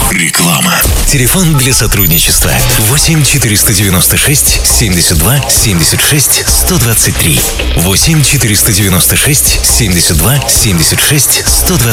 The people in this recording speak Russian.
Реклама. Телефон для сотрудничества 8 496 72 76 123. 8 496 72 76 123.